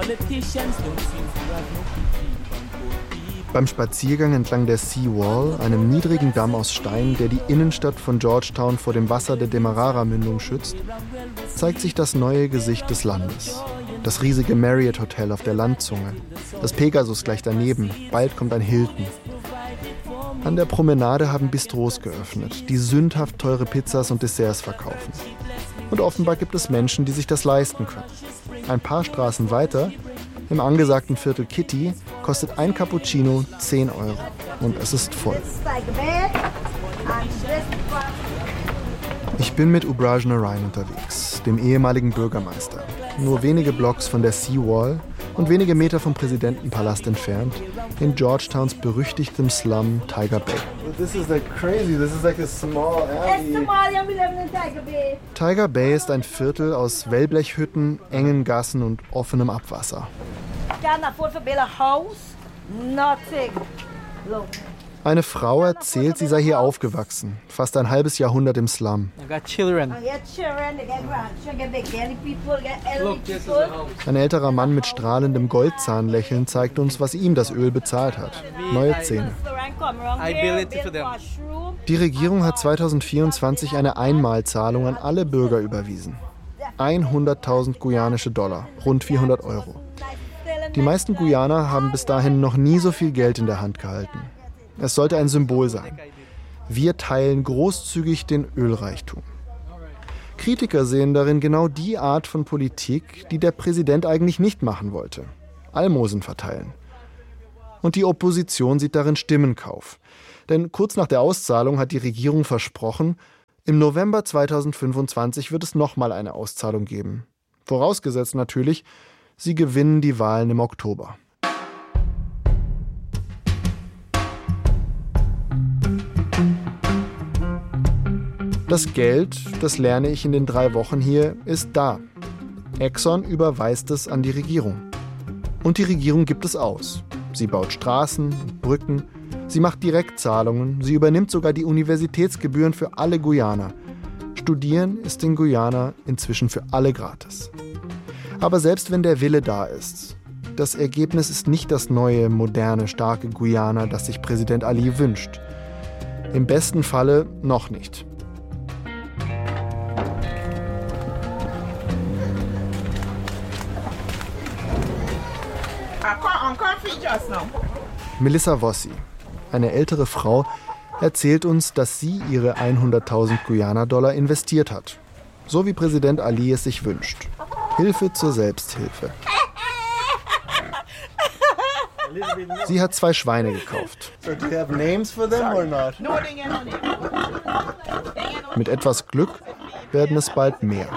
Beim Spaziergang entlang der Seawall, einem niedrigen Damm aus Stein, der die Innenstadt von Georgetown vor dem Wasser der Demerara-Mündung schützt, zeigt sich das neue Gesicht des Landes. Das riesige Marriott Hotel auf der Landzunge, das Pegasus gleich daneben, bald kommt ein Hilton. An der Promenade haben Bistros geöffnet, die sündhaft teure Pizzas und Desserts verkaufen. Und offenbar gibt es Menschen, die sich das leisten können. Ein paar Straßen weiter, im angesagten Viertel Kitty, kostet ein Cappuccino 10 €. Und es ist voll. Ich bin mit Ubraj Narain unterwegs, dem ehemaligen Bürgermeister. Nur wenige Blocks von der Seawall und wenige Meter vom Präsidentenpalast entfernt, in Georgetowns berüchtigtem Slum Tiger Bay. Tiger Bay ist ein Viertel aus Wellblechhütten, engen Gassen und offenem Abwasser. Eine Frau erzählt, sie sei hier aufgewachsen, fast ein halbes Jahrhundert im Slum. Ein älterer Mann mit strahlendem Goldzahnlächeln zeigt uns, was ihm das Öl bezahlt hat. Neue Zähne. Die Regierung hat 2024 eine Einmalzahlung an alle Bürger überwiesen. 100.000 guyanische Dollar, rund 400 €. Die meisten Guyaner haben bis dahin noch nie so viel Geld in der Hand gehalten. Es sollte ein Symbol sein. Wir teilen großzügig den Ölreichtum. Kritiker sehen darin genau die Art von Politik, die der Präsident eigentlich nicht machen wollte. Almosen verteilen. Und die Opposition sieht darin Stimmenkauf. Denn kurz nach der Auszahlung hat die Regierung versprochen, im November 2025 wird es nochmal eine Auszahlung geben. Vorausgesetzt natürlich, sie gewinnen die Wahlen im Oktober. Das Geld, das lerne ich in den 3 Wochen hier, ist da. Exxon überweist es an die Regierung. Und die Regierung gibt es aus. Sie baut Straßen, Brücken, sie macht Direktzahlungen, sie übernimmt sogar die Universitätsgebühren für alle Guyaner. Studieren ist in Guyana inzwischen für alle gratis. Aber selbst wenn der Wille da ist, das Ergebnis ist nicht das neue, moderne, starke Guyana, das sich Präsident Ali wünscht. Im besten Falle noch nicht. Melissa Vossi, eine ältere Frau, erzählt uns, dass sie ihre 100.000 Guyana-Dollar investiert hat. So wie Präsident Ali es sich wünscht. Hilfe zur Selbsthilfe. Sie hat 2 Schweine gekauft. Mit etwas Glück werden es bald mehr.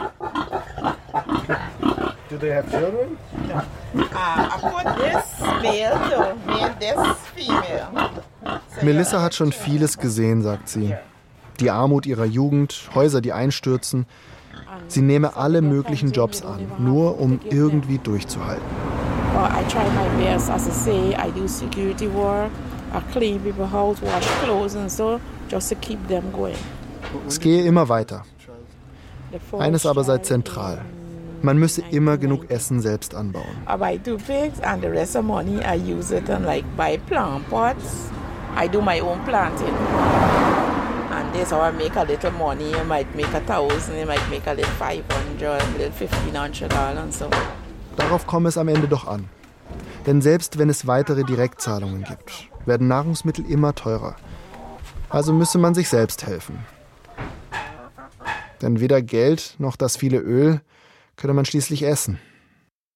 Do they have children? I put this male to and this female. Melissa hat schon vieles gesehen, sagt sie. Die Armut ihrer Jugend, Häuser, die einstürzen. Sie nehme alle möglichen Jobs an, nur um irgendwie durchzuhalten. I try my best, as I say, I do security work, I clean people's house, wash clothes and so, just to keep them going. Es gehe immer weiter. Eines aber sei zentral. Man müsse immer genug Essen selbst anbauen. I buy 2 pigs and the rest of money I use it and like buy plant pots. I do my own planting. And this how I make a little money. You might make 1,000, you might make a little 500, a little 1,500 and so. Darauf komme es am Ende doch an. Denn selbst wenn es weitere Direktzahlungen gibt, werden Nahrungsmittel immer teurer. Also müsse man sich selbst helfen. Denn weder Geld noch das viele Öl könne man schließlich essen.